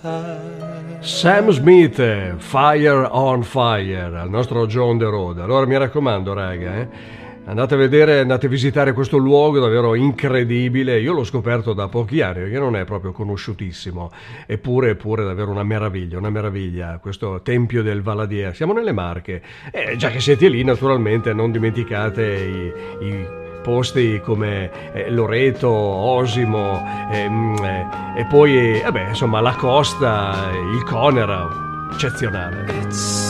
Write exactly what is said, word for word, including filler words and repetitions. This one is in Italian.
Sam Smith, Fire on Fire, al nostro John the Road. Allora mi raccomando, raga, eh, andate a vedere, andate a visitare questo luogo davvero incredibile. Io l'ho scoperto da pochi anni, perché non è proprio conosciutissimo, eppure è pure davvero una meraviglia, una meraviglia, questo Tempio del Valadier. Siamo nelle Marche, e già che siete lì, naturalmente non dimenticate i, i posti come eh, Loreto, Osimo, ehm, eh, e poi eh, vabbè, insomma la costa, il Conera, eccezionale.